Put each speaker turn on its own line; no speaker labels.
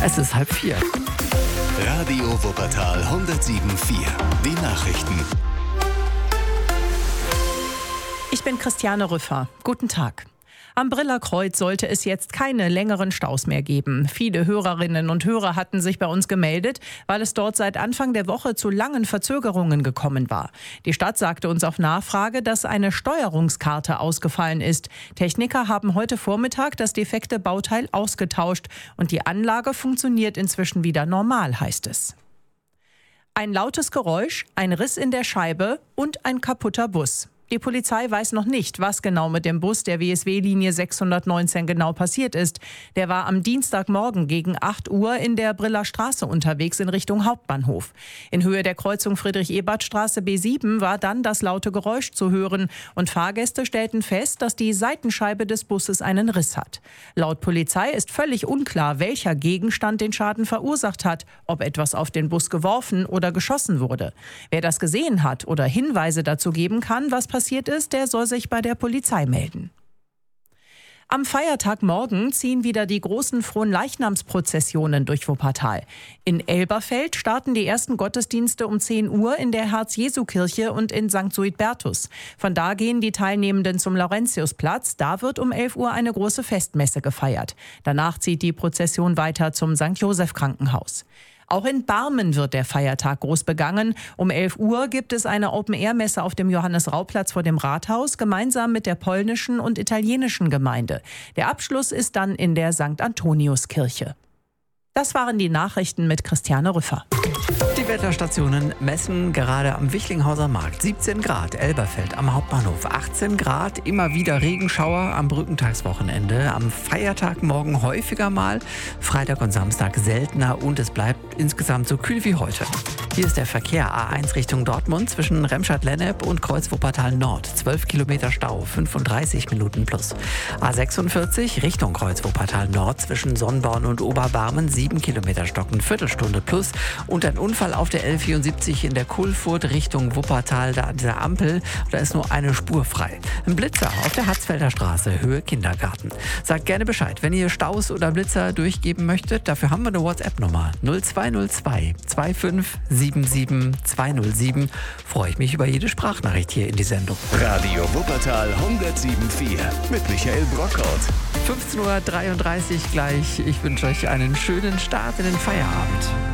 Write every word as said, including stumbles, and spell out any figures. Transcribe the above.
Es ist halb vier.
Radio Wuppertal hundertsieben Komma vier. Die Nachrichten.
Ich bin Christiane Rüffer. Guten Tag. Am Brillerkreuz sollte es jetzt keine längeren Staus mehr geben. Viele Hörerinnen und Hörer hatten sich bei uns gemeldet, weil es dort seit Anfang der Woche zu langen Verzögerungen gekommen war. Die Stadt sagte uns auf Nachfrage, dass eine Steuerungskarte ausgefallen ist. Techniker haben heute Vormittag das defekte Bauteil ausgetauscht und die Anlage funktioniert inzwischen wieder normal, heißt es. Ein lautes Geräusch, ein Riss in der Scheibe und ein kaputter Bus. Die Polizei weiß noch nicht, was genau mit dem Bus der W S W-Linie sechshundertneunzehn genau passiert ist. Der war am Dienstagmorgen gegen acht Uhr in der Briller Straße unterwegs in Richtung Hauptbahnhof. In Höhe der Kreuzung Friedrich-Ebert-Straße B sieben war dann das laute Geräusch zu hören und Fahrgäste stellten fest, dass die Seitenscheibe des Busses einen Riss hat. Laut Polizei ist völlig unklar, welcher Gegenstand den Schaden verursacht hat, ob etwas auf den Bus geworfen oder geschossen wurde. Wer das gesehen hat oder Hinweise dazu geben kann, was passiert ist, der soll sich bei der Polizei melden. Am Feiertagmorgen ziehen wieder die großen Fronleichnamsprozessionen durch Wuppertal. In Elberfeld starten die ersten Gottesdienste um zehn Uhr in der Herz-Jesu-Kirche und in Sankt Suidbertus. Von da gehen die Teilnehmenden zum Laurentiusplatz. Da wird um elf Uhr eine große Festmesse gefeiert. Danach zieht die Prozession weiter zum Sankt Joseph Krankenhaus. Auch in Barmen wird der Feiertag groß begangen. Um elf Uhr gibt es eine Open-Air-Messe auf dem Johannes-Rau-Platz vor dem Rathaus, gemeinsam mit der polnischen und italienischen Gemeinde. Der Abschluss ist dann in der Sankt Antoniuskirche. Das waren die Nachrichten mit Christiane Rüffer.
Die Wetterstationen messen gerade am Wichlinghauser Markt siebzehn Grad, Elberfeld am Hauptbahnhof achtzehn Grad, immer wieder Regenschauer am Brückentagswochenende, am Feiertag morgen häufiger mal, Freitag und Samstag seltener und es bleibt insgesamt so kühl wie heute. Hier ist der Verkehr A eins Richtung Dortmund zwischen Remscheid-Lennep und Kreuz-Wuppertal Nord, zwölf Kilometer Stau, fünfunddreißig Minuten plus. A sechsundvierzig Richtung Kreuz-Wuppertal Nord zwischen Sonnborn und Oberbarmen, sieben Kilometer Stocken, Viertelstunde plus und ein Unfall auf der L vierundsiebzig in der Kulfurt Richtung Wuppertal, da an dieser Ampel, da ist nur eine Spur frei. Ein Blitzer auf der Hatzfelder Straße, Höhe Kindergarten. Sagt gerne Bescheid, wenn ihr Staus oder Blitzer durchgeben möchtet. Dafür haben wir eine WhatsApp-Nummer null zwei null zwei zwei fünf sieben sieben zwei null sieben. Freue ich mich über jede Sprachnachricht hier in die Sendung.
Radio Wuppertal hundertsieben Komma vier mit Michael Brockhaut.
fünfzehn Uhr dreiunddreißig gleich. Ich wünsche euch einen schönen Start in den Feierabend.